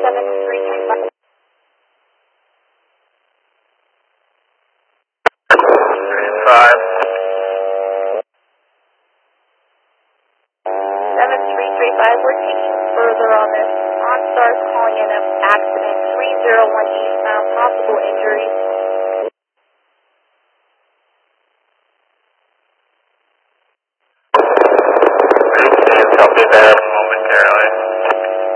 7335. 7335, we're taking further on this. OnStar's calling in an accident 301 eastbound, possible injuries. Something there,